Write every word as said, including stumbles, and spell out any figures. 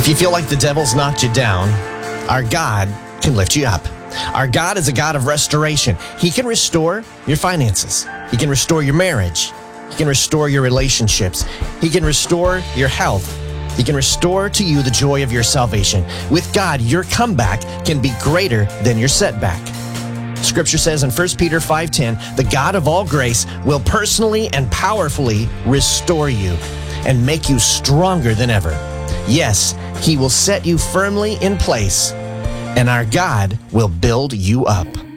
you feel like the devil's knocked you down, our God can lift you up. Our God is a God of restoration. He can restore your finances. He can restore your marriage. He can restore your relationships. He can restore your health. He can restore to you the joy of your salvation. With God, your comeback can be greater than your setback. Scripture says in First Peter five ten, the God of all grace will personally and powerfully restore you and make you stronger than ever. Yes, He will set you firmly in place, and our God will build you up.